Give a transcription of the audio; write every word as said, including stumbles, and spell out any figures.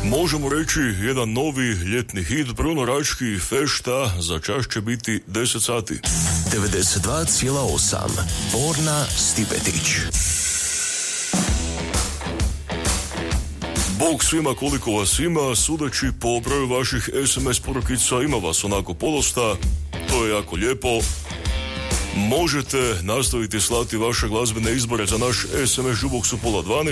Možemo reći jedan novi ljetni hit Bruno Rački Fešta, za čas će biti deset sati. devedeset dva zarez osam Borna Stipetić. Bog svima koliko vas ima, sudeći po broju vaših es em es porukica ima vas onako podosta, to je jako lijepo. Možete nastaviti slati vaše glazbene izbore za naš es em es jukebox u pola dvanaest.